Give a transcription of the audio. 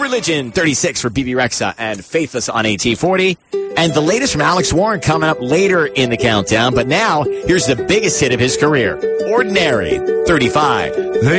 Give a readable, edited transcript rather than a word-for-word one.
Religion, 36 for BB Rexa and Faithless on AT40. And the latest from Alex Warren coming up later in the countdown. But now, here's the biggest hit of his career. Ordinary, 35.